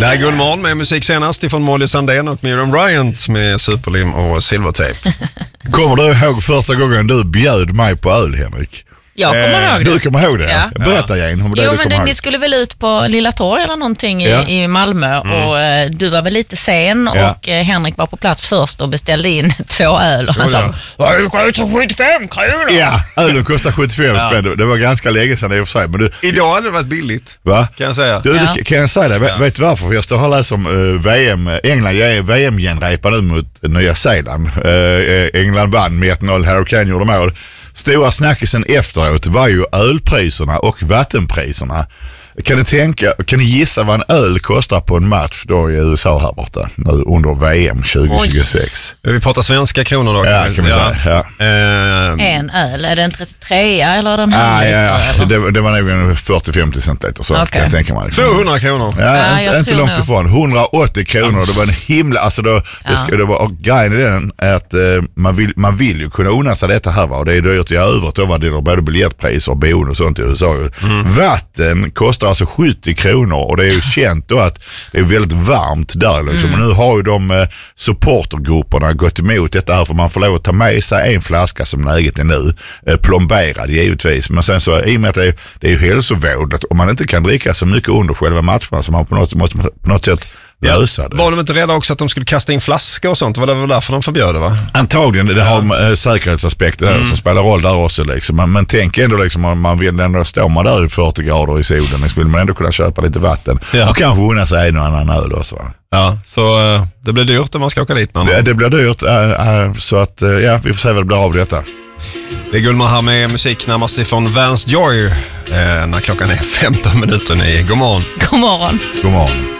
Det här är Guldmorgon med musik senast ifrån Molly Sandén och Miriam Bryant med Superlim och Silvertape. Kommer du ihåg första gången du bjöd mig på öl, Henrik? Jag kommer ihåg det. Du kommer ihåg det? Ja. Berätta igen om det. Jo, men ni skulle väl ut på Lilla Torg eller någonting i Malmö och du var väl lite sen och Henrik var på plats först och beställde in 2 öl och han sa, det kostar 75 kronor. Ja, ölen kostar 75 spänn. Det var ganska länge sedan i och för sig. Men du, idag hade det varit billigt. Va? Kan jag säga. Du, kan jag säga det? Vet du varför? För jag står här och läser om England VM-genrepar nu mot Nya Zeeland. England vann med 1-0, Harry Kane gjorde mål. Stora snackisen efteråt var ju ölpriserna och vattenpriserna. Kan ni gissa vad en öl kostar på en match då i USA här borta nu under VM 2026? Vi pratar svenska kronor då. Ja, kan vi säga. En öl, är det en 33 eller den här det var nog en 40-50 centiliter så kan jag tänka mig. 200 kronor. Ja, inte långt ifrån. 180 kronor. Det var en himla, alltså då, det var, och grejen i den är att man vill ju kunna unna sig detta här, va? Och det är dyrt i övrigt då, var det både biljettpriser och boende och sånt i USA. Vatten kostar alltså 70 kronor och det är ju känt då att det är väldigt varmt där liksom. Och nu har ju de supportergrupperna gått emot detta här, för man får lov att ta med sig en flaska som läget är nu, plomberad givetvis, men sen så i och med att det är ju hälsovådligt om man inte kan dricka så mycket under själva matcherna så man måste på något sätt lösa det. Var de inte rädda också att de skulle kasta in flaskor och sånt? Var det väl därför de förbjöd det, va? Antagligen, det har säkerhetsaspekter som spelar roll där också liksom. Men tänk ändå liksom, om man vill ändå stå man där i 40 grader i solen så vill man ändå kunna köpa lite vatten och kanske unna sig en och annan öl också, va? Ja, så det blir dyrt om man ska åka dit. Det blir dyrt, så att vi får se vad det blir av detta. Det är Guldmorgon här med musik närmast ifrån Vance Joy när klockan är 15 minuter i. God morgon. God morgon. God morgon.